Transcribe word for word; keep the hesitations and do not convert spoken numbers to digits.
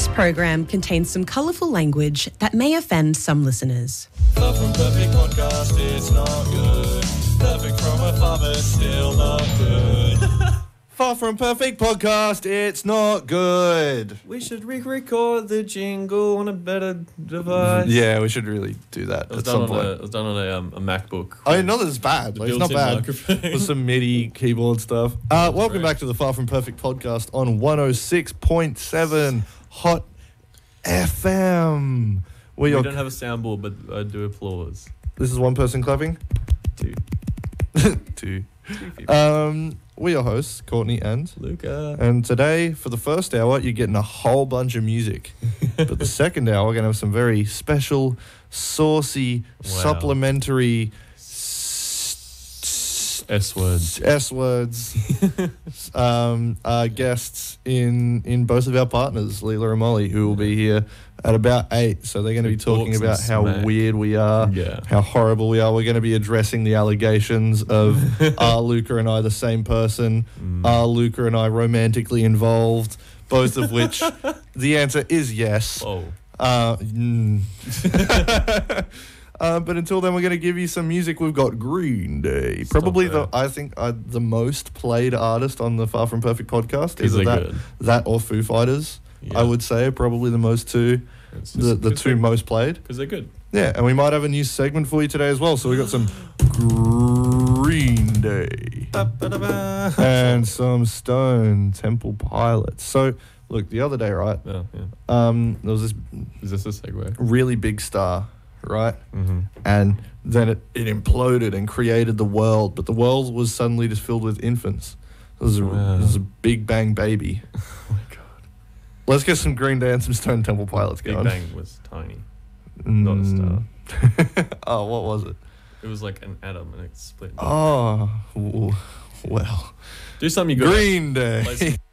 This program contains some colourful language that may offend some listeners. Far from perfect podcast, it's not good. Perfect from afar, but still not good. Far from perfect podcast, it's not good. We should re-record the jingle on a better device. Yeah, we should really do that It was at done some on point. a, it was done on a, um, a MacBook. I mean, not that it's bad. Like, it's not built-in bad. microphone. With some MIDI keyboard stuff. Uh, welcome great. back to the Far From Perfect podcast on one oh six point seven Hot F M. We, We are, don't have a soundboard, but I do applause. this is one person clapping. Two. Two. Two people. Um, we are hosts, Courtney and... Luca. And today, for the first hour, you're getting a whole bunch of music. But the second hour, we're going to have some very special, saucy, Wow. supplementary S words. S words um, uh, guests in in both of our partners, Leela and Molly, who will be here at about eight. So they're going to be Talk talking some about how smack. weird we are, Yeah. how horrible we are. We're going to be addressing the allegations of are Luca and I the same person? Mm. Are Luca and I romantically involved? Both of which the answer is yes. Whoa. Uh, mm. uh, but until then, we're going to give you some music. We've got Green Day, Stop probably the it. I think uh, the most played artist on the Far From Perfect podcast. Is Either they that, good? that or Foo Fighters. Yeah. I would say probably the most two, It's the just- the 'cause two they're- most played. Because they're good. Yeah, and we might have a new segment for you today as well. So we got some Green Day Ba-ba-da-ba. and some Stone Temple Pilots. So look, the other day, right? Yeah, yeah. Um, there was this Is this a segue? really big star, right? Mm-hmm. And then it, it imploded and created the world, but the world was suddenly just filled with infants. It was a, Wow. it was a big bang baby. Oh my god. Let's get some Green Day and some Stone Temple Pilots Big going. Bang was tiny. not a Mm. Oh, what was it? It was like an atom and it split. Oh, w- well. Do something you got. Green Day. Play some-